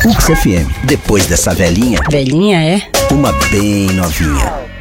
UX FM. Depois dessa velhinha, Velhinha é? uma bem novinha.